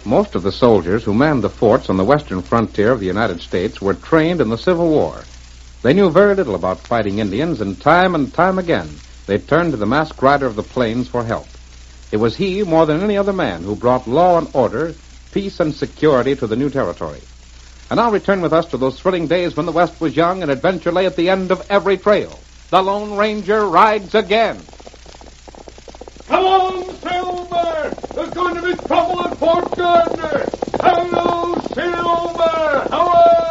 Most of the soldiers who manned the forts on the western frontier of the United States were trained in the Civil War. They knew very little about fighting Indians, and time again, they turned to the masked rider of the plains for help. It was he, more than any other man, who brought law and order, peace and security to the new territory. And now return with us to those thrilling days when the West was young and adventure lay at the end of every trail. The Lone Ranger rides again. Come on, Silver! There's going to be trouble at Fort Gardner! Hello, Silver! Hello!